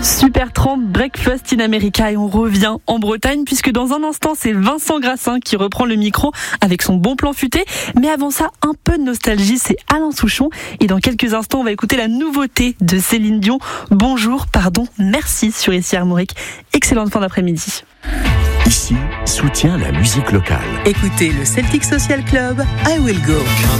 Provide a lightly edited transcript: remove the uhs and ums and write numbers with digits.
Supertramp Breakfast in America et on revient en Bretagne puisque dans un instant c'est Vincent Grassin qui reprend le micro avec son bon plan futé. Mais avant ça, un peu de nostalgie, c'est Alain Souchon et dans quelques instants on va écouter la nouveauté de Céline Dion. Bonjour, pardon, merci sur Ici Armorique. Excellente fin d'après-midi. Ici, soutient la musique locale. Écoutez le Celtic Social Club, I Will Go.